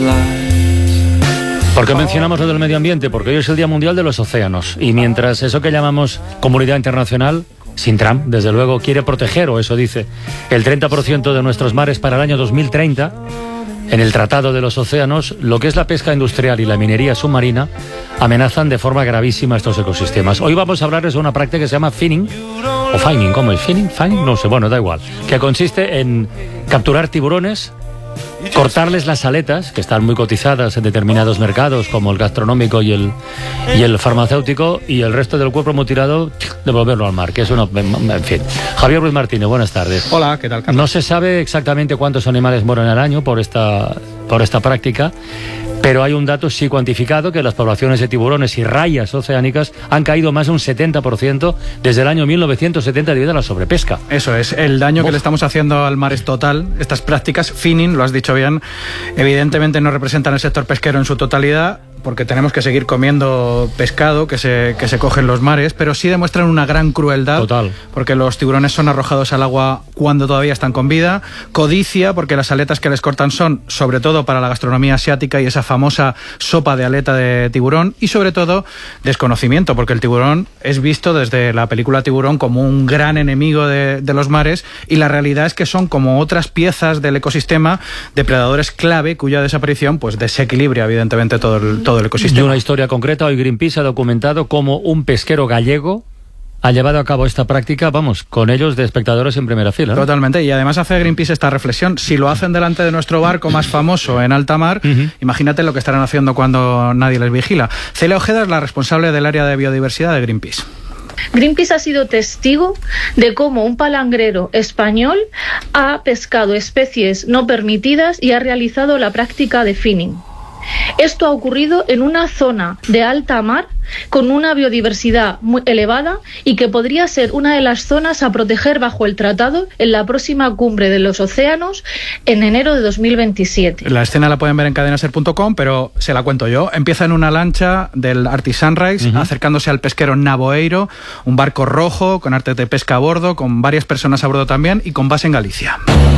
¿Por qué mencionamos lo del medio ambiente? Porque hoy es el Día Mundial de los Océanos. Y mientras eso que llamamos comunidad internacional, sin Trump, desde luego, quiere proteger, o eso dice, el 30% de nuestros mares para el año 2030, en el Tratado de los Océanos, lo que es la pesca industrial y la minería submarina amenazan de forma gravísima estos ecosistemas. Hoy vamos a hablarles de una práctica que se llama finning, o fining, ¿cómo es? ¿Finning? ¿Fining? No sé, bueno, da igual. Que consiste en capturar tiburones, cortarles las aletas, que están muy cotizadas en determinados mercados, como el gastronómico y el farmacéutico, y el resto del cuerpo mutilado, devolverlo al mar, que es uno, en fin. Javier Ruiz Martínez, buenas tardes. Hola, ¿qué tal, Carlos? No se sabe exactamente cuántos animales mueren al año por esta práctica, pero hay un dato sí cuantificado, que las poblaciones de tiburones y rayas oceánicas han caído más de un 70% desde el año 1970 debido a la sobrepesca. Eso es, el daño que le estamos haciendo al mar es total. Estas prácticas, finning, lo has dicho bien, evidentemente no representan el sector pesquero en su totalidad, porque tenemos que seguir comiendo pescado que se coge en los mares, pero sí demuestran una gran crueldad. Total. Porque los tiburones son arrojados al agua cuando todavía están con vida. Codicia, porque las aletas que les cortan son, sobre todo para la gastronomía asiática y esa famosa sopa de aleta de tiburón. Y sobre todo, desconocimiento, porque el tiburón es visto desde la película Tiburón como un gran enemigo de los mares, y la realidad es que son como otras piezas del ecosistema, depredadores clave, cuya desaparición pues desequilibra evidentemente todo el ecosistema. Y una historia concreta, hoy Greenpeace ha documentado cómo un pesquero gallego ha llevado a cabo esta práctica, vamos, con ellos de espectadores en primera fila, ¿no? Totalmente, y además hace Greenpeace esta reflexión: si lo hacen delante de nuestro barco más famoso en alta mar, imagínate lo que estarán haciendo cuando nadie les vigila. Celia Ojeda es la responsable del área de biodiversidad de Greenpeace. Greenpeace ha sido testigo de cómo un palangrero español ha pescado especies no permitidas y ha realizado la práctica de finning. Esto ha ocurrido en una zona de alta mar con una biodiversidad muy elevada y que podría ser una de las zonas a proteger bajo el tratado en la próxima cumbre de los océanos en enero de 2027. La escena la pueden ver en cadenaser.com, pero se la cuento yo. Empieza en una lancha del Arctic Sunrise, acercándose al pesquero Navoeiro, un barco rojo con artes de pesca a bordo, con varias personas a bordo también y con base en Galicia.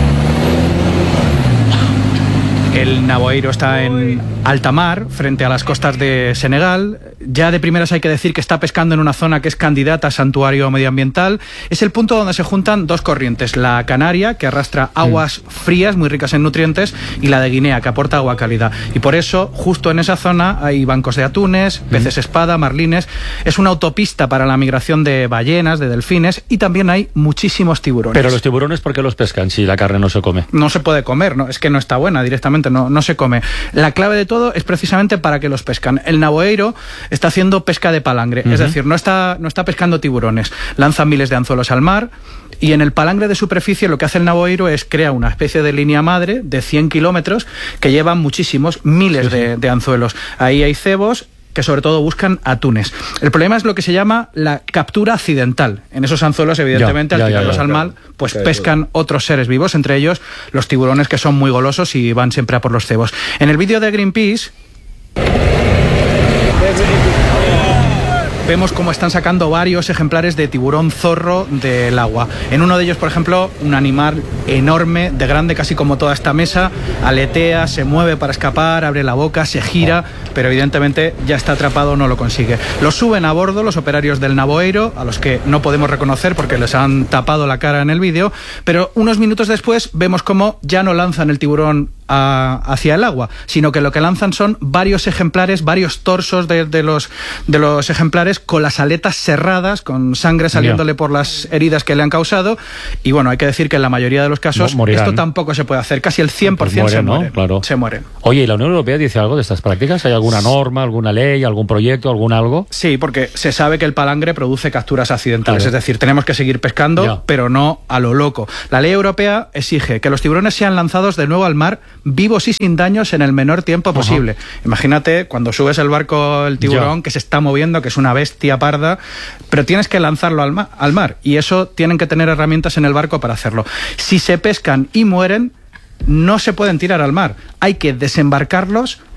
El Navoeiro está en alta mar, frente a las costas de Senegal. Ya de primeras hay que decir que está pescando en una zona que es candidata a santuario medioambiental. Es el punto donde se juntan dos corrientes: la canaria, que arrastra aguas frías muy ricas en nutrientes, y la de Guinea, que aporta agua cálida. Y por eso, justo en esa zona, hay bancos de atunes, peces espada, marlines. Es una autopista para la migración de ballenas, de delfines, y también hay muchísimos tiburones. Pero los tiburones, ¿por qué los pescan si la carne no se come? No se puede comer, no, es que no está buena directamente. No se come. La clave de todo es precisamente para qué los pescan. El Navoeiro está haciendo pesca de palangre, es decir, no está pescando tiburones. Lanzan miles de anzuelos al mar, y en el palangre de superficie lo que hace el Navoeiro es crear una especie de línea madre de 100 kilómetros que llevan miles de anzuelos. Ahí hay cebos que sobre todo buscan atunes. El problema es lo que se llama la captura accidental. En esos anzuelos, evidentemente, al tirarlos al mar, pues pescan otros seres vivos, entre ellos los tiburones, que son muy golosos y van siempre a por los cebos. En el vídeo de Greenpeace vemos cómo están sacando varios ejemplares de tiburón zorro del agua. En uno de ellos, por ejemplo, un animal enorme, de grande, casi como toda esta mesa, aletea, se mueve para escapar, abre la boca, se gira, pero evidentemente ya está atrapado, no lo consigue. Lo suben a bordo los operarios del Navoeiro, a los que no podemos reconocer porque les han tapado la cara en el vídeo, pero unos minutos después vemos cómo ya no lanzan el tiburón hacia el agua, sino que lo que lanzan son varios ejemplares, varios torsos de los ejemplares con las aletas cerradas, con sangre saliéndole por las heridas que le han causado. Y bueno, hay que decir que en la mayoría de los casos esto tampoco se puede hacer. Casi el 100% pues mueren, se mueren, ¿no? Claro. Se mueren. Oye, ¿y la Unión Europea dice algo de estas prácticas? ¿Hay alguna norma, alguna ley, algún proyecto, algún algo? Sí, porque se sabe que el palangre produce capturas accidentales. Claro. Es decir, tenemos que seguir pescando, pero no a lo loco. La ley europea exige que los tiburones sean lanzados de nuevo al mar vivos y sin daños en el menor tiempo posible. Imagínate cuando subes el barco, el tiburón que se está moviendo, que es una bestia parda, pero tienes que lanzarlo al mar, y eso tienen que tener herramientas en el barco para hacerlo. Si se pescan y mueren, no se pueden tirar al mar, hay que desembarcarlos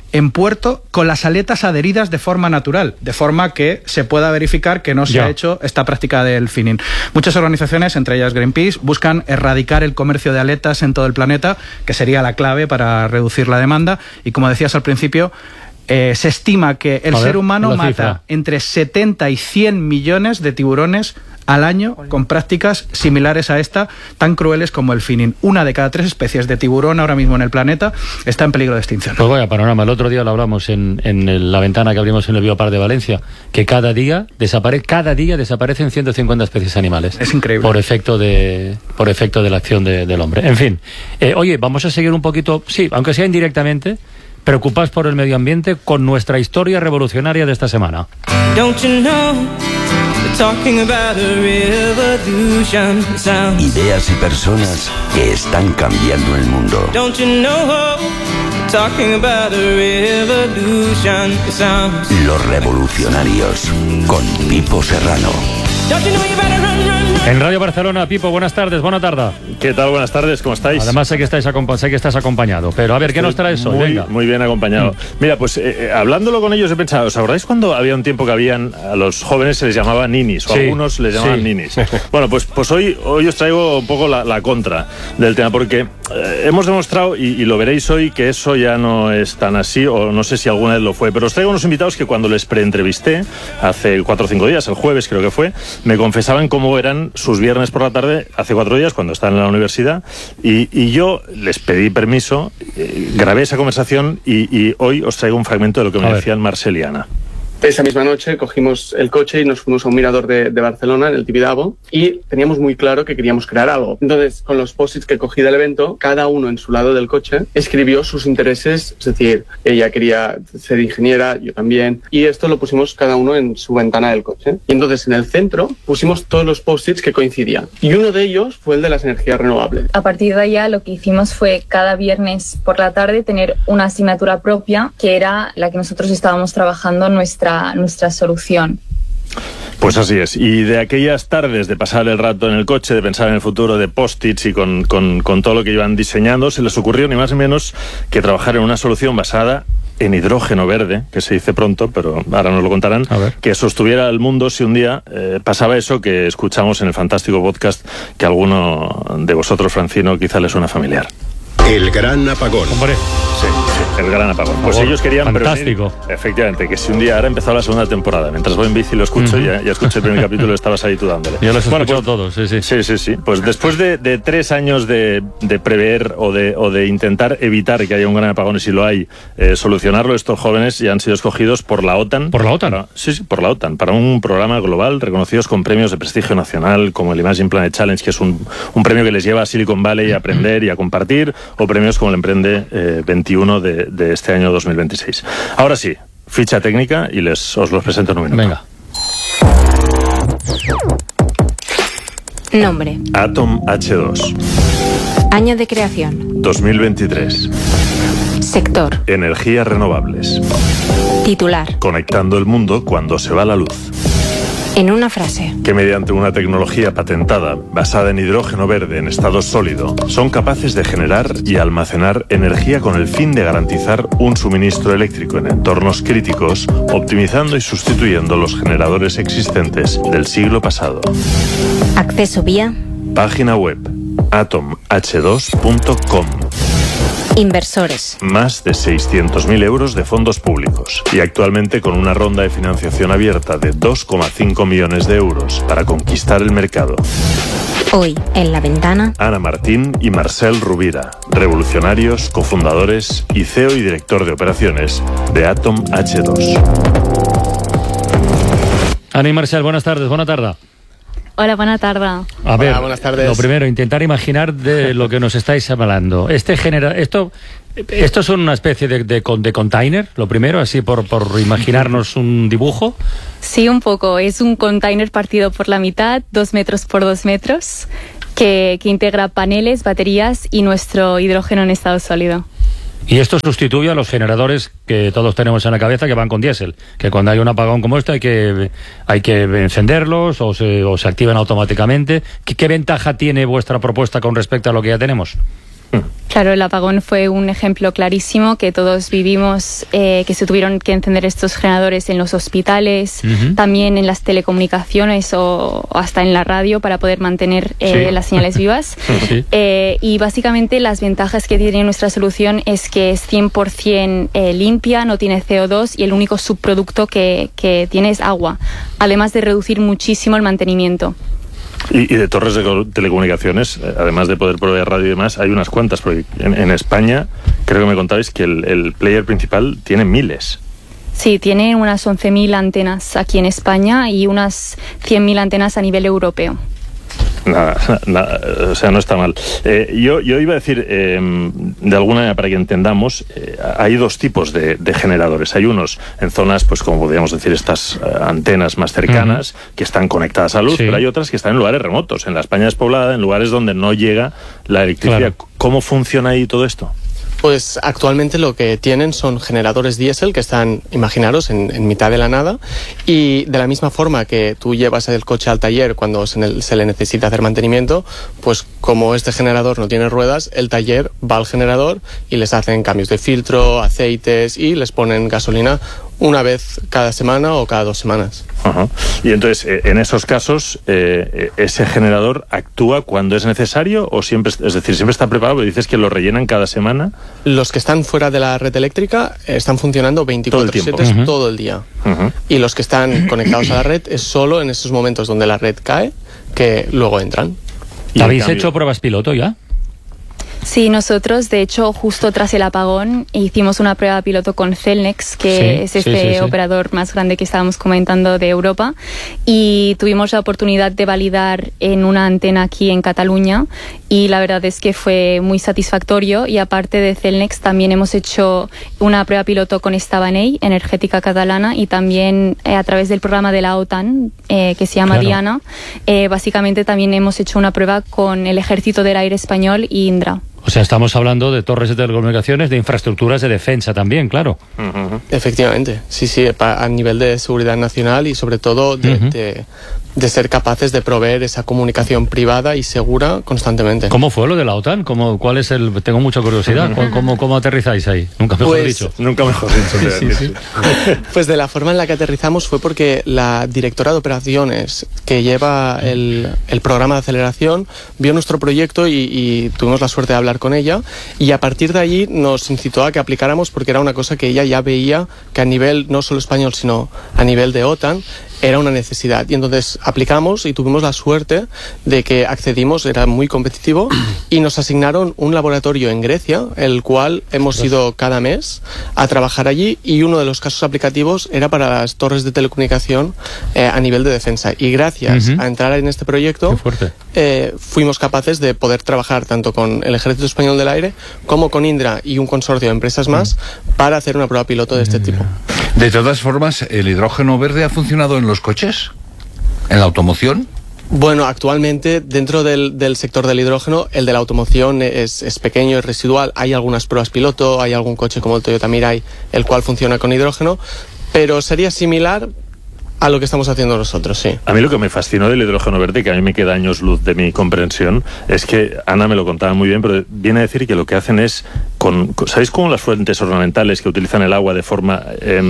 en puerto con las aletas adheridas de forma natural, de forma que se pueda verificar que no se ha hecho esta práctica del finning. Muchas organizaciones, entre ellas Greenpeace, buscan erradicar el comercio de aletas en todo el planeta, que sería la clave para reducir la demanda, y como decías al principio, se estima que el ser humano mata entre 70 y 100 millones de tiburones al año con prácticas similares a esta, tan crueles como el finning. 1 de cada 3 especies de tiburón ahora mismo en el planeta está en peligro de extinción. Pues vaya panorama. El otro día lo hablamos en la ventana que abrimos en el Biopark de Valencia, que cada día desaparecen 150 especies animales. Es increíble. Por efecto de la acción del hombre. En fin, oye, vamos a seguir un poquito, sí, aunque sea indirectamente, preocupados por el medio ambiente con nuestra historia revolucionaria de esta semana. Ideas y personas que están cambiando el mundo. Los revolucionarios con Pipo Serrano. En Radio Barcelona, Pipo, buenas tardes, buena tarde. ¿Qué tal? Buenas tardes, ¿cómo estáis? Además sé que estás acompañado, pero a ver, ¿qué nos traes hoy? Venga. Muy bien acompañado. Mira, pues hablándolo con ellos he pensado, ¿os acordáis cuando había un tiempo que a los jóvenes se les llamaba ninis, o algunos les llamaban ninis? Bueno, pues hoy os traigo un poco la contra del tema, porque hemos demostrado, y lo veréis hoy, que eso ya no es tan así, o no sé si alguna vez lo fue, pero os traigo unos invitados que cuando les preentrevisté, hace 4 o 5 días, el jueves creo que fue, me confesaban cómo eran sus viernes por la tarde hace 4 días cuando estaban en la universidad, y yo les pedí permiso, grabé esa conversación y hoy os traigo un fragmento de lo que me decían Marcel y Ana. Esa misma noche cogimos el coche y nos fuimos a un mirador de Barcelona, en el Tibidabo, y teníamos muy claro que queríamos crear algo. Entonces, con los post-its que cogí del evento, cada uno en su lado del coche escribió sus intereses, es decir, ella quería ser ingeniera, yo también, y esto lo pusimos cada uno en su ventana del coche. Y entonces, en el centro, pusimos todos los post-its que coincidían. Y uno de ellos fue el de las energías renovables. A partir de allá, lo que hicimos fue cada viernes por la tarde tener una asignatura propia, que era la que nosotros estábamos trabajando nuestra solución. Pues así es, y de aquellas tardes de pasar el rato en el coche, de pensar en el futuro, de post-its y con todo lo que iban diseñando, se les ocurrió ni más ni menos que trabajar en una solución basada en hidrógeno verde, que se dice pronto, pero ahora nos lo contarán, que sostuviera al mundo si un día pasaba eso que escuchamos en el fantástico podcast que a alguno de vosotros, Francino, quizá les suena familiar. El gran apagón. Hombre. Sí, el gran apagón. Pues ellos querían fantástico. prevenir, efectivamente, que si un día, ahora ha empezado la segunda temporada, mientras voy en bici lo escucho, ya escuché el primer capítulo, estabas ahí tú dándole. Yo lo he escuchado todos, sí. Sí. Pues después de 3 años de prever o de intentar evitar que haya un gran apagón, y si lo hay, solucionarlo, estos jóvenes ya han sido escogidos por la OTAN. ¿Por la OTAN? Sí, por la OTAN, para un programa global, reconocidos con premios de prestigio nacional, como el Imagine Planet Challenge, que es un premio que les lleva a Silicon Valley a aprender y a compartir, o premios como el Emprende 21 de este año 2026. Ahora sí, ficha técnica y os los presento en un minuto. Venga. Nombre. Atom H2. Año de creación. 2023. Sector. Energías renovables. Titular. Conectando el mundo cuando se va la luz. En una frase. Que mediante una tecnología patentada basada en hidrógeno verde en estado sólido son capaces de generar y almacenar energía con el fin de garantizar un suministro eléctrico en entornos críticos, optimizando y sustituyendo los generadores existentes del siglo pasado. Acceso vía. Página web atomh2.com. Inversores. Más de 600.000 euros de fondos públicos y actualmente con una ronda de financiación abierta de 2,5 millones de euros para conquistar el mercado. Hoy, en La Ventana, Ana Martín y Marcel Rubira, revolucionarios, cofundadores y CEO y director de operaciones de Atom H2. Ana y Marcel, buenas tardes, buena tarde. Hola, buena tarde. A ver, buenas tardes. Lo primero, intentar imaginar de lo que nos estáis hablando. Esto son una especie de container, lo primero, así por imaginarnos un dibujo. Sí, un poco. Es un container partido por la mitad, 2 metros por 2 metros, que integra paneles, baterías y nuestro hidrógeno en estado sólido. Y esto sustituye a los generadores que todos tenemos en la cabeza que van con diésel, que cuando hay un apagón como este hay que encenderlos o se activan automáticamente. ¿Qué ventaja tiene vuestra propuesta con respecto a lo que ya tenemos? Claro, el apagón fue un ejemplo clarísimo que todos vivimos, que se tuvieron que encender estos generadores en los hospitales, también en las telecomunicaciones o hasta en la radio para poder mantener las señales vivas. Y básicamente las ventajas que tiene nuestra solución es que es 100% limpia, no tiene CO2 y el único subproducto que tiene es agua, además de reducir muchísimo el mantenimiento. Y de torres de telecomunicaciones, además de poder proveer radio y demás, hay unas cuantas, porque en España creo que me contabais que el player principal tiene miles. Sí, tiene unas 11.000 antenas aquí en España y unas 100.000 antenas a nivel europeo. Nada, o sea, no está mal. Yo iba a decir, de alguna manera, para que entendamos, hay dos tipos de generadores. Hay unos en zonas, pues como podríamos decir, estas antenas más cercanas, que están conectadas a luz, pero hay otras que están en lugares remotos, en la España despoblada, en lugares donde no llega la electricidad. Claro. ¿Cómo funciona ahí todo esto? Pues actualmente lo que tienen son generadores diésel que están, imaginaros, en mitad de la nada, y de la misma forma que tú llevas el coche al taller cuando se le necesita hacer mantenimiento, pues como este generador no tiene ruedas, el taller va al generador y les hacen cambios de filtro, aceites y les ponen gasolina una vez cada semana o cada 2 semanas. Y entonces, en esos casos, ¿ese generador actúa cuando es necesario o siempre, es decir, siempre está preparado? Dices que lo rellenan cada semana. Los que están fuera de la red eléctrica están funcionando 24/7 todo el día. Y los que están conectados a la red es solo en esos momentos donde la red cae que luego entran. ¿Habéis hecho pruebas piloto ya? Sí, nosotros, de hecho, justo tras el apagón, hicimos una prueba piloto con Cellnex, que es este operador más grande que estábamos comentando de Europa, y tuvimos la oportunidad de validar en una antena aquí en Cataluña, y la verdad es que fue muy satisfactorio. Y aparte de Cellnex, también hemos hecho una prueba piloto con Estabanell, energética catalana, y también a través del programa de la OTAN, que se llama Diana, básicamente también hemos hecho una prueba con el Ejército del Aire Español y Indra. O sea, estamos hablando de torres de telecomunicaciones, de infraestructuras de defensa también, claro. Efectivamente, sí, a nivel de seguridad nacional y sobre todo de ser capaces de proveer esa comunicación privada y segura constantemente. ¿Cómo fue lo de la OTAN? ¿Cuál es el? Tengo mucha curiosidad. ¿Cómo aterrizáis ahí? Nunca mejor dicho. Nunca mejor dicho. Pues de la forma en la que aterrizamos fue porque la directora de operaciones que lleva el programa de aceleración vio nuestro proyecto y tuvimos la suerte de hablar con ella, y a partir de allí nos incitó a que aplicáramos, porque era una cosa que ella ya veía que a nivel no solo español sino a nivel de OTAN era una necesidad, y entonces aplicamos y tuvimos la suerte de que accedimos, era muy competitivo, y nos asignaron un laboratorio en Grecia, el cual hemos ido cada mes a trabajar allí, y uno de los casos aplicativos era para las torres de telecomunicación a nivel de defensa, y gracias a entrar en este proyecto fuimos capaces de poder trabajar tanto con el Ejército Español del Aire como con Indra y un consorcio de empresas más para hacer una prueba piloto de este tipo. De todas formas, ¿el hidrógeno verde ha funcionado en los coches? ¿En la automoción? Bueno, actualmente dentro del sector del hidrógeno, el de la automoción es pequeño, es residual. Hay algunas pruebas piloto, hay algún coche como el Toyota Mirai, el cual funciona con hidrógeno, pero sería similar a lo que estamos haciendo nosotros, sí. A mí lo que me fascinó del hidrógeno verde, que a mí me queda años luz de mi comprensión, es que Ana me lo contaba muy bien, pero viene a decir que lo que hacen es, ¿sabéis cómo las fuentes ornamentales que utilizan el agua de forma,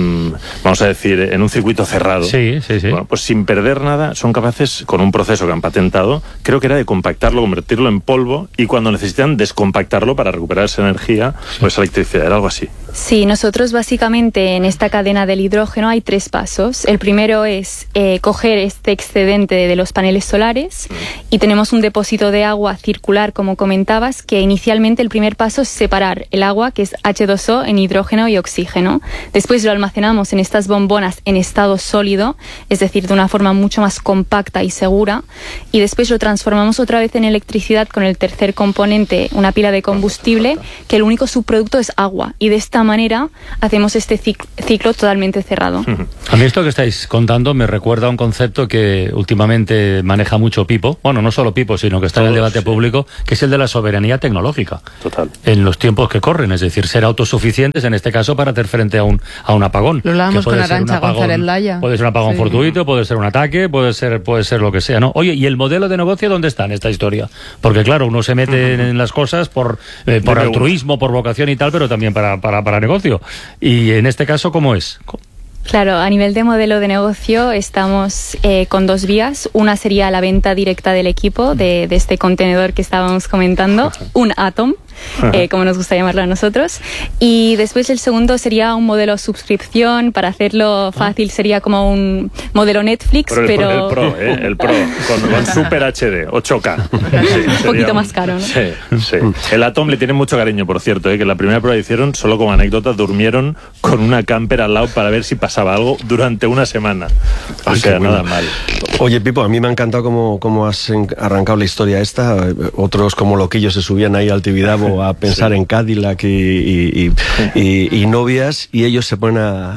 vamos a decir, en un circuito cerrado? Sí. Bueno, pues sin perder nada, son capaces, con un proceso que han patentado, creo que era de compactarlo, convertirlo en polvo, y cuando necesitan descompactarlo para recuperar esa energía, pues electricidad, era algo así. Sí, nosotros básicamente en esta cadena del hidrógeno hay 3 pasos. El primero es coger este excedente de los paneles solares, y tenemos un depósito de agua circular, como comentabas, que inicialmente el primer paso es separar el agua, que es H2O, en hidrógeno y oxígeno. Después lo almacenamos en estas bombonas en estado sólido, es decir, de una forma mucho más compacta y segura, y después lo transformamos otra vez en electricidad con el tercer componente, una pila de combustible, que el único subproducto es agua, y de esta manera hacemos este ciclo totalmente cerrado. A mí esto que estáis contando me recuerda a un concepto que últimamente maneja mucho Pipo, bueno, no solo Pipo, sino que está en el debate público, que es el de la soberanía tecnológica. Total. En los tiempos que corren, es decir, ser autosuficientes en este caso para hacer frente a un apagón. Lo hablábamos con Arantxa González Laya. Puede ser un apagón fortuito, puede ser un ataque, puede ser lo que sea, ¿no? Oye, ¿y el modelo de negocio dónde está en esta historia? Porque claro, uno se mete en las cosas por altruismo, por vocación y tal, pero también para negocio. Y en este caso, ¿cómo es? Claro, a nivel de modelo de negocio estamos con 2 vías. Una sería la venta directa del equipo, de este contenedor que estábamos comentando, un Atom, como nos gusta llamarlo a nosotros. Y después el segundo sería un modelo suscripción. Para hacerlo fácil sería como un modelo Netflix, pero el Pro con Super HD, 8K. Sí, un poquito más caro, ¿no? Sí. El Atom le tiene mucho cariño, por cierto, que la primera prueba hicieron, solo como anécdota, durmieron con una camper al lado para ver si pasaba algo durante una semana. O sea, nada mal. Oye, Pipo, a mí me ha encantado cómo has arrancado la historia esta. Otros como loquillos se subían ahí al Tibidabo a pensar en Cadillac y novias, y ellos se ponen a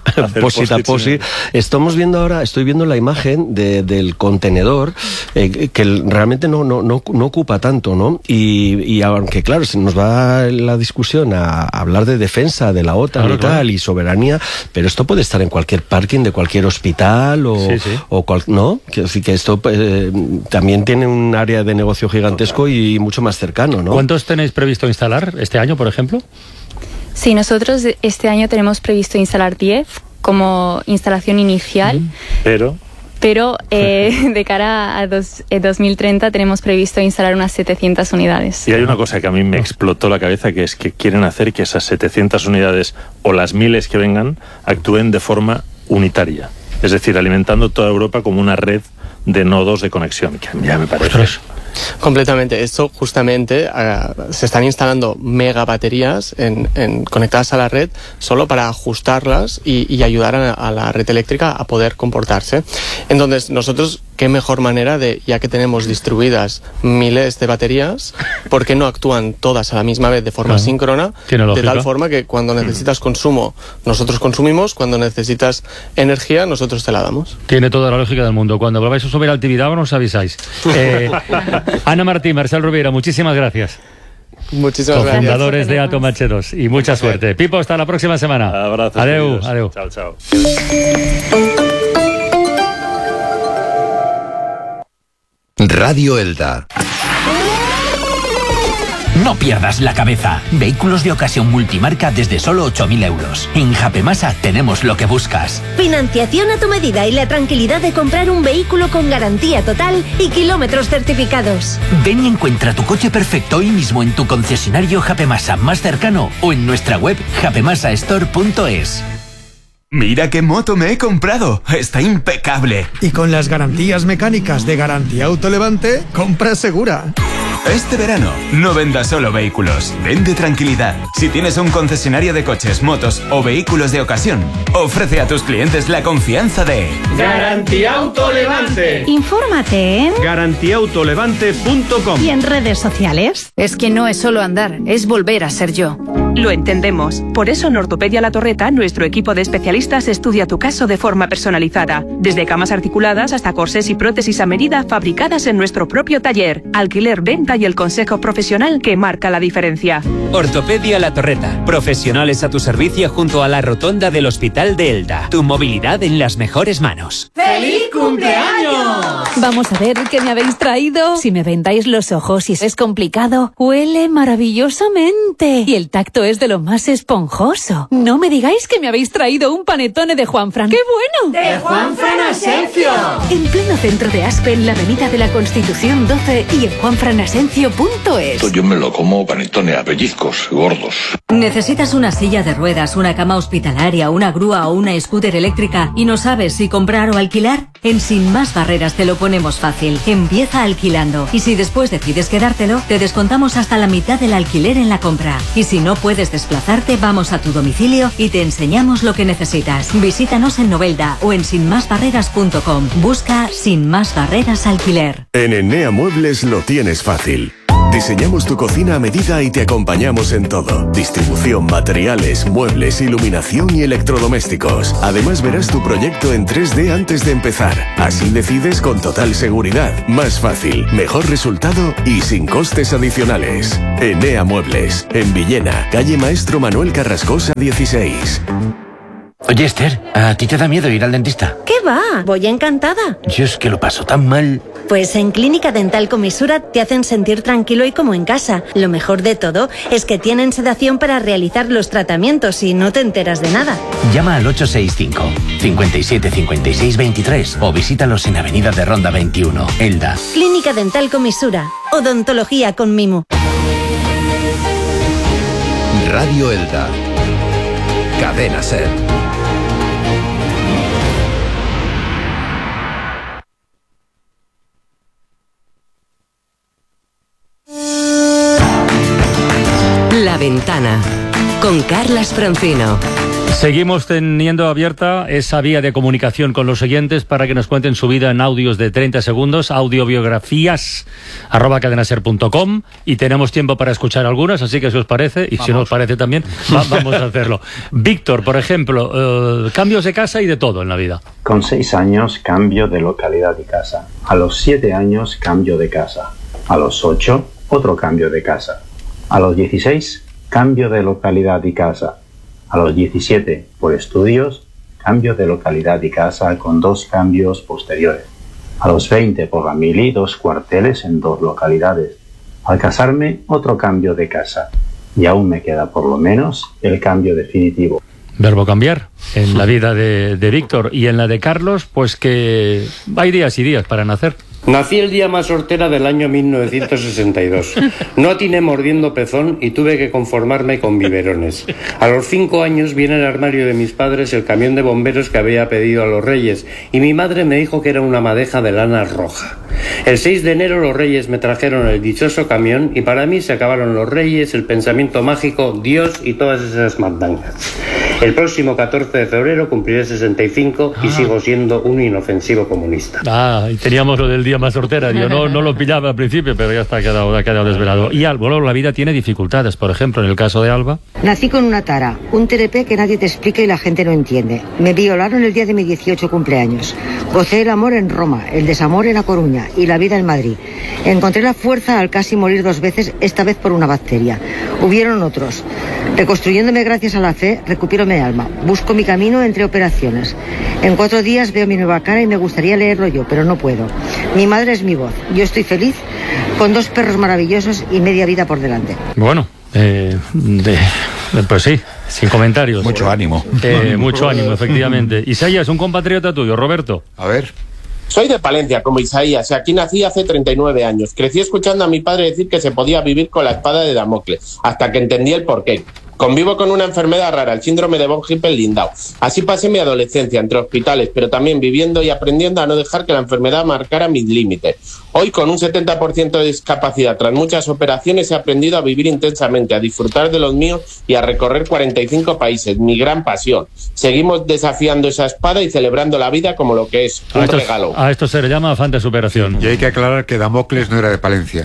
posi. Estoy viendo la imagen del contenedor, que realmente no ocupa tanto, ¿no? Y aunque claro, se nos va la discusión a hablar de defensa de la OTAN y soberanía, pero esto puede estar en cualquier parking de cualquier hospital ¿no? Quiero decir que esto también tiene un área de negocio gigantesco y mucho más cercano, ¿no? ¿Cuántos tenéis previsto instalar este año, por ejemplo? Sí, nosotros este año tenemos previsto instalar 10 como instalación inicial. Pero de cara a 2030 tenemos previsto instalar unas 700 unidades. Y hay una cosa que a mí me explotó la cabeza, que es que quieren hacer que esas 700 unidades o las miles que vengan actúen de forma unitaria. Es decir, alimentando toda Europa como una red de nodos de conexión, que ya me parece... Completamente. Esto justamente se están instalando mega baterías conectadas a la red solo para ajustarlas y ayudar a la red eléctrica a poder comportarse. Entonces, nosotros, qué mejor manera ya que tenemos distribuidas miles de baterías, ¿por qué no actúan todas a la misma vez de forma síncrona? De tal forma que cuando necesitas consumo, nosotros consumimos, cuando necesitas energía, nosotros te la damos. Tiene toda la lógica del mundo. Cuando volváis a subir al Tibidabo nos avisáis. Ana Martín, Marcel Rovira, muchísimas gracias. Muchísimas gracias. Cofundadores de Atom H2 y mucha suerte. Pipo, hasta la próxima semana. Abrazos. Adeu. Chao. Radio Elda. No pierdas la cabeza. Vehículos de ocasión multimarca desde solo 8.000 euros. En Japemasa tenemos lo que buscas. Financiación a tu medida y la tranquilidad de comprar un vehículo con garantía total y kilómetros certificados. Ven y encuentra tu coche perfecto hoy mismo en tu concesionario Japemasa más cercano o en nuestra web japemasastore.es. Mira qué moto me he comprado, está impecable. Y con las garantías mecánicas de Garantía Autolevante, compra segura. Este verano, no vendas solo vehículos, vende tranquilidad. Si tienes un concesionario de coches, motos o vehículos de ocasión, ofrece a tus clientes la confianza de Garantía Autolevante. Infórmate en garantiautolevante.com y en redes sociales. Es que no es solo andar, es volver a ser yo. Lo entendemos. Por eso en Ortopedia La Torreta, nuestro equipo de especialistas estudia tu caso de forma personalizada. Desde camas articuladas hasta corsés y prótesis a medida fabricadas en nuestro propio taller. Alquiler, venta y el consejo profesional que marca la diferencia. Ortopedia La Torreta. Profesionales a tu servicio junto a la rotonda del Hospital de Elda. Tu movilidad en las mejores manos. ¡Feliz cumpleaños! Vamos a ver qué me habéis traído. Si me vendáis los ojos y es complicado, huele maravillosamente. Y el tacto es de lo más esponjoso. No me digáis que me habéis traído un panetone de Juanfran. ¡Qué bueno! ¡De Juanfran Asencio! En pleno centro de Aspen, la avenida de la Constitución 12 y en juanfranasencio.es. Yo me lo como panetone a pellizcos, gordos. ¿Necesitas una silla de ruedas, una cama hospitalaria, una grúa o una scooter eléctrica y no sabes si comprar o alquilar? En Sin Más Barreras te lo ponemos fácil. Empieza alquilando. Y si después decides quedártelo, te descontamos hasta la mitad del alquiler en la compra. Y si no puedes desplazarte, vamos a tu domicilio y te enseñamos lo que necesitas. Visítanos en Novelda o en sinmasbarreras.com. Busca Sin Más Barreras Alquiler. En Enea Muebles lo tienes fácil. Diseñamos tu cocina a medida y te acompañamos en todo. Distribución, materiales, muebles, iluminación y electrodomésticos. Además verás tu proyecto en 3D antes de empezar. Así decides con total seguridad, más fácil, mejor resultado y sin costes adicionales. Enea Muebles, en Villena, calle Maestro Manuel Carrascosa 16. Oye, Esther, ¿a ti te da miedo ir al dentista? ¿Qué va? Voy encantada. Yo es que lo paso tan mal. Pues en Clínica Dental Comisura te hacen sentir tranquilo y como en casa. Lo mejor de todo es que tienen sedación para realizar los tratamientos y no te enteras de nada. Llama al 865 57 56 23 o visítalos en Avenida de Ronda 21, Elda. Clínica Dental Comisura. Odontología con mimo. Radio Elda. Cadena SER. La Ventana, con Carlas Francino. Seguimos teniendo abierta esa vía de comunicación con los oyentes para que nos cuenten su vida en audios de 30 segundos, audiobiografías@cadenaser.com, y tenemos tiempo para escuchar algunas, así que si os parece, y si no os parece también, vamos a hacerlo. Víctor, por ejemplo, cambios de casa y de todo en la vida. Con 6 años, cambio de localidad y casa. A los 7 años, cambio de casa. A los 8, otro cambio de casa. A los 16, cambio de localidad y casa. A los 17, por estudios, cambio de localidad y casa con 2 cambios posteriores. A los 20, por la mili, 2 cuarteles en 2 localidades. Al casarme, otro cambio de casa. Y aún me queda por lo menos el cambio definitivo. Verbo cambiar en la vida de Víctor, y en la de Carlos, pues que hay días y días para nacer. Nací el día más hortera del año 1962. No atiné mordiendo pezón y tuve que conformarme con biberones. A los 5 años vi en el armario de mis padres el camión de bomberos que había pedido a los Reyes, y mi madre me dijo que era una madeja de lana roja. El 6 de enero los Reyes me trajeron el dichoso camión y para mí se acabaron los Reyes, el pensamiento mágico, Dios y todas esas mandangas. El próximo 14 de febrero cumpliré 65 y sigo siendo un inofensivo comunista. Y teníamos lo del día más hortera. Yo no lo pillaba al principio, pero ya ha quedado desvelado. Y Alba, la vida tiene dificultades. Por ejemplo, en el caso de Alba. Nací con una tara, un TRP que nadie te explica y la gente no entiende. Me violaron el día de mi 18 cumpleaños. Gocé el amor en Roma, el desamor en La Coruña y la vida en Madrid. Encontré la fuerza al casi morir 2 veces, esta vez por una bacteria. Hubieron otros. Reconstruyéndome gracias a la fe, recupero mi alma. Busco mi camino entre operaciones. En 4 días veo mi nueva cara y me gustaría leerlo yo, pero no puedo. Mi madre es mi voz. Yo estoy feliz con 2 perros maravillosos y media vida por delante. Bueno, pues sí, sin comentarios. Mucho ánimo. Mucho ánimo, efectivamente. Isaías, un compatriota tuyo, Roberto. A ver. Soy de Palencia, como Isaías, y aquí nací hace 39 años. Crecí escuchando a mi padre decir que se podía vivir con la espada de Damocles, hasta que entendí el porqué. Convivo con una enfermedad rara, el síndrome de von Hippel-Lindau. Así pasé mi adolescencia entre hospitales, pero también viviendo y aprendiendo a no dejar que la enfermedad marcara mis límites. Hoy, con un 70% de discapacidad, tras muchas operaciones, he aprendido a vivir intensamente, a disfrutar de los míos y a recorrer 45 países. Mi gran pasión. Seguimos desafiando esa espada y celebrando la vida como lo que es, un regalo. A esto se le llama afán de superación. Y hay que aclarar que Damocles no era de Palencia.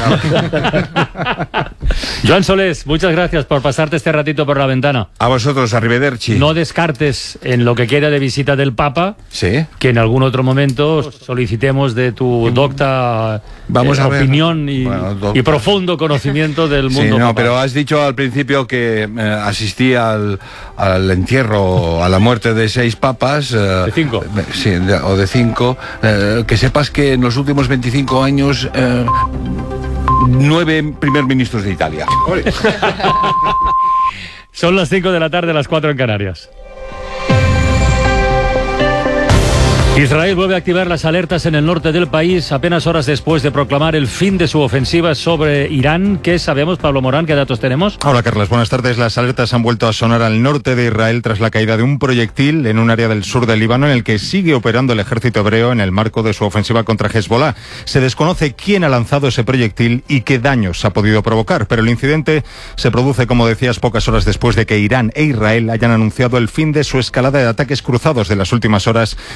Joan Solés, muchas gracias por pasarte este ratito por la ventana. A vosotros, arrivederci. No descartes en lo que queda de visita del Papa, ¿sí?, que en algún otro momento solicitemos de tu docta opinión y profundo conocimiento del mundo. Sí, papal. Pero has dicho al principio que asistí al entierro, a la muerte de 6 papas. De 5. Sí, o de 5. Que sepas que en los últimos 25 años... 9 primer ministros de Italia. Son las 5 de la tarde, las 4 en Canarias. Israel vuelve a activar las alertas en el norte del país apenas horas después de proclamar el fin de su ofensiva sobre Irán. ¿Qué sabemos, Pablo Morán? ¿Qué datos tenemos? Hola, Carlos. Buenas tardes. Las alertas han vuelto a sonar al norte de Israel tras la caída de un proyectil en un área del sur del Líbano en el que sigue operando el ejército hebreo en el marco de su ofensiva contra Hezbollah. Se desconoce quién ha lanzado ese proyectil y qué daños ha podido provocar, pero el incidente se produce, como decías, pocas horas después de que Irán e Israel hayan anunciado el fin de su escalada de ataques cruzados de las últimas horas, que tiene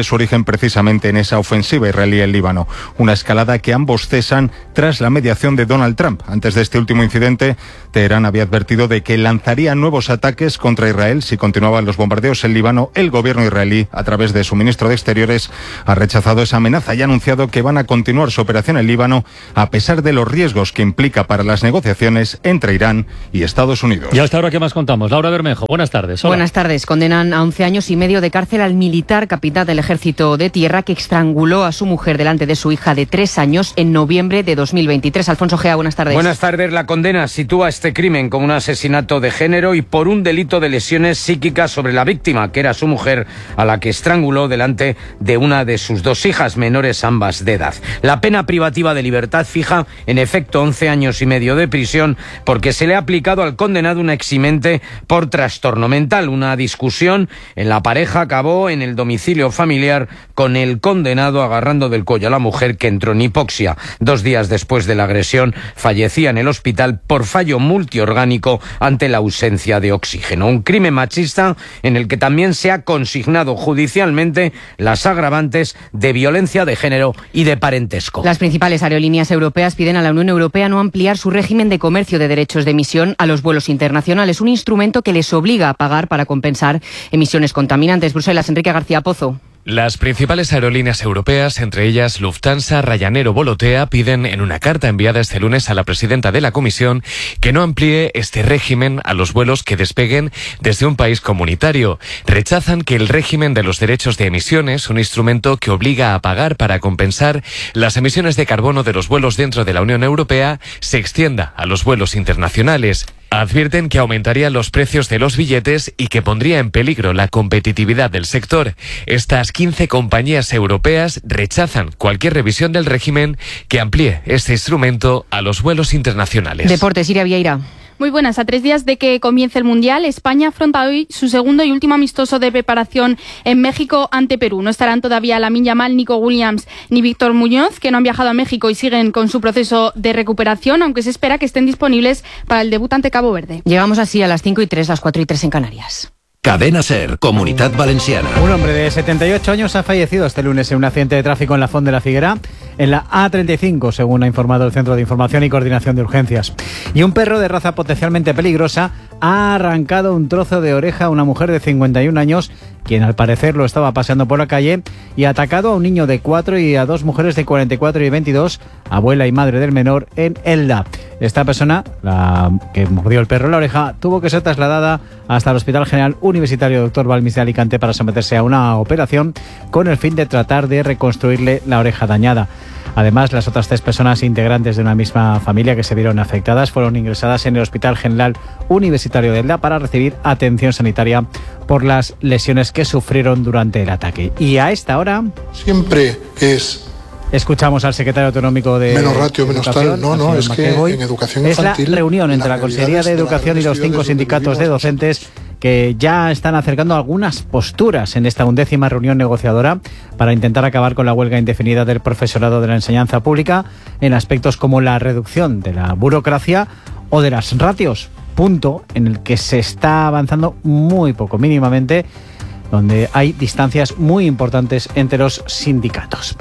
tiene su origen precisamente en esa ofensiva israelí en Líbano. Una escalada que ambos cesan tras la mediación de Donald Trump. Antes de este último incidente, Teherán había advertido de que lanzaría nuevos ataques contra Israel si continuaban los bombardeos en Líbano. El gobierno israelí, a través de su ministro de Exteriores, ha rechazado esa amenaza y ha anunciado que van a continuar su operación en Líbano a pesar de los riesgos que implica para las negociaciones entre Irán y Estados Unidos. Y hasta ahora, ¿qué más contamos? Laura Bermejo, buenas tardes. Hola. Buenas tardes. Condenan a 11 años y medio de cárcel al militar capitán del Ejército de Tierra que estranguló a su mujer delante de su hija de 3 años en noviembre de 2023. Alfonso Gea, buenas tardes. Buenas tardes. La condena sitúa este crimen como un asesinato de género y por un delito de lesiones psíquicas sobre la víctima, que era su mujer, a la que estranguló delante de una de sus 2 hijas, menores ambas de edad. La pena privativa de libertad fija, en efecto, 11 años y medio de prisión porque se le ha aplicado al condenado una eximente por trastorno mental. Una discusión en la pareja acabó en el domicilio familiar con el condenado agarrando del cuello a la mujer, que entró en hipoxia. 2 días después de la agresión fallecía en el hospital por fallo multiorgánico ante la ausencia de oxígeno. Un crimen machista en el que también se ha consignado judicialmente las agravantes de violencia de género y de parentesco. Las principales aerolíneas europeas piden a la Unión Europea no ampliar su régimen de comercio de derechos de emisión a los vuelos internacionales, un instrumento que les obliga a pagar para compensar emisiones contaminantes. Bruselas, Enrique García Pozo. Las principales aerolíneas europeas, entre ellas Lufthansa, Ryanair o Volotea, piden en una carta enviada este lunes a la presidenta de la Comisión que no amplíe este régimen a los vuelos que despeguen desde un país comunitario. Rechazan que el régimen de los derechos de emisiones, un instrumento que obliga a pagar para compensar las emisiones de carbono de los vuelos dentro de la Unión Europea, se extienda a los vuelos internacionales. Advierten que aumentarían los precios de los billetes y que pondría en peligro la competitividad del sector. Estas 15 compañías europeas rechazan cualquier revisión del régimen que amplíe este instrumento a los vuelos internacionales. Deportes, Iria Vieira. Muy buenas. A 3 días de que comience el Mundial, España afronta hoy su segundo y último amistoso de preparación en México ante Perú. No estarán todavía Lamine Yamal, Nico Williams ni Víctor Muñoz, que no han viajado a México y siguen con su proceso de recuperación, aunque se espera que estén disponibles para el debut ante Cabo Verde. Llegamos así a las 5:03, las 4:03 en Canarias. Cadena SER, Comunidad Valenciana. Un hombre de 78 años ha fallecido este lunes en un accidente de tráfico en la Font de la Figuera, en la A35, según ha informado el Centro de Información y Coordinación de Urgencias. Y un perro de raza potencialmente peligrosa ha arrancado un trozo de oreja a una mujer de 51 años, quien al parecer lo estaba paseando por la calle, y ha atacado a un niño de 4 y a 2 mujeres de 44 y 22, abuela y madre del menor, en Elda. Esta persona, la que mordió el perro en la oreja, tuvo que ser trasladada hasta el Hospital General Universitario Dr. Balmis de Alicante para someterse a una operación con el fin de tratar de reconstruirle la oreja dañada. Además, las otras 3 personas integrantes de una misma familia que se vieron afectadas fueron ingresadas en el Hospital General Universitario de Elda para recibir atención sanitaria por las lesiones que sufrieron durante el ataque. Y a esta hora... Siempre es... Escuchamos al secretario autonómico de menos ratio, menos tal. No, es que en educación infantil... Es la reunión entre la Consejería de Educación y los 5 sindicatos de docentes que ya están acercando algunas posturas en esta 11ª reunión negociadora para intentar acabar con la huelga indefinida del profesorado de la enseñanza pública en aspectos como la reducción de la burocracia o de las ratios, punto en el que se está avanzando muy poco, mínimamente, donde hay distancias muy importantes entre los sindicatos.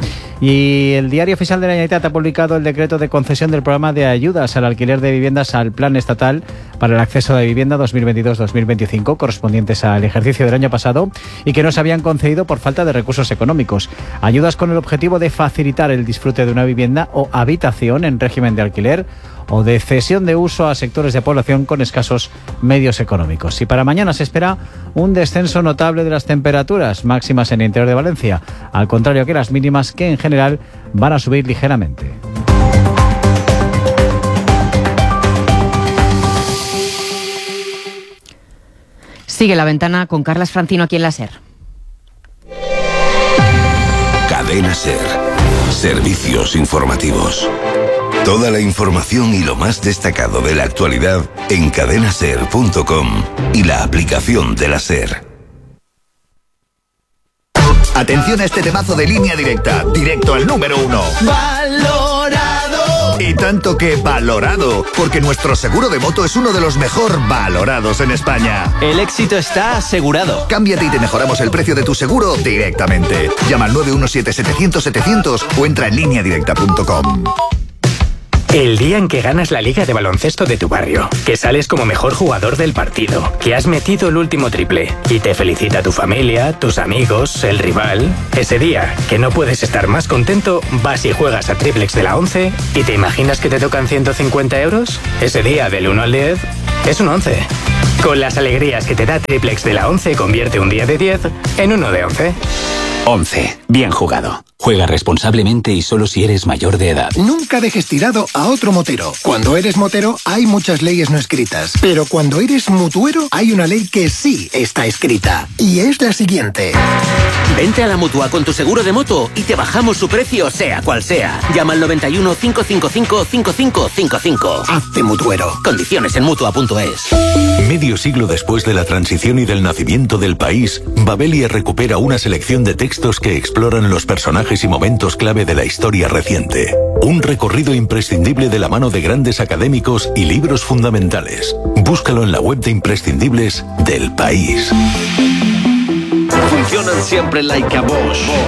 Y el Diario Oficial de la Generalitat ha publicado el decreto de concesión del programa de ayudas al alquiler de viviendas al Plan Estatal para el Acceso de Vivienda 2022-2025, correspondientes al ejercicio del año pasado, y que no se habían concedido por falta de recursos económicos. Ayudas con el objetivo de facilitar el disfrute de una vivienda o habitación en régimen de alquiler o de cesión de uso a sectores de población con escasos medios económicos. Y para mañana se espera un descenso notable de las temperaturas máximas en el interior de Valencia, al contrario que las mínimas, que en general van a subir ligeramente. Sigue La Ventana con Carlas Francino aquí en la SER. Cadena SER. Servicios informativos. Toda la información y lo más destacado de la actualidad en cadenaser.com y la aplicación de la SER. Atención a este temazo de Línea Directa, directo al número 1. Valorado. Y tanto que valorado, porque nuestro seguro de moto es uno de los mejor valorados en España. El éxito está asegurado. Cámbiate y te mejoramos el precio de tu seguro directamente. Llama al 917-700-700 o entra en lineadirecta.com. El día en que ganas la liga de baloncesto de tu barrio, que sales como mejor jugador del partido, que has metido el último triple y te felicita tu familia, tus amigos, el rival. Ese día, que no puedes estar más contento, vas y juegas a Triplex de la 11 y te imaginas que te tocan 150 euros. Ese día, del 1 al 10, es un 11. Con las alegrías que te da Triplex de la 11, convierte un día de 10 en uno de 11. 11. Bien jugado. Juega responsablemente y solo si eres mayor de edad. Nunca dejes tirado a otro motero. Cuando eres motero hay muchas leyes no escritas, pero cuando eres mutuero hay una ley que sí está escrita, y es la siguiente. Vente a la Mutua con tu seguro de moto y te bajamos su precio sea cual sea. Llama al 91 555 5555. Hazte mutuero. Condiciones en Mutua.es. Medio siglo después de la transición y del nacimiento del país, Babelia recupera una selección de textos que exploran los personajes y momentos clave de la historia reciente. Un recorrido imprescindible de la mano de grandes académicos y libros fundamentales. Búscalo en la web de imprescindibles del País. Funcionan siempre like a Bosch.